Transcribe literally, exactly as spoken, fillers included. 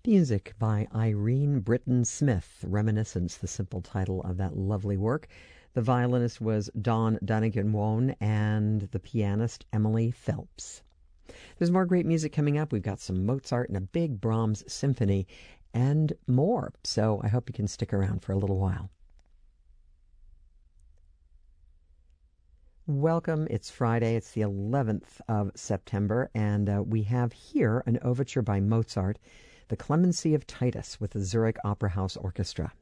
Music by Irene Britton Smith, Reminiscence, the simple title of that lovely work. The violinist was Dawn Dunnigan-Wone and the pianist Emily Phelps. There's more great music coming up. We've got some Mozart and a big Brahms symphony and more, so I hope you can stick around for a little while. Welcome. It's Friday. It's the eleventh of September, and uh, we have here an overture by Mozart, The Clemency of Titus, with the Zurich Opera House Orchestra.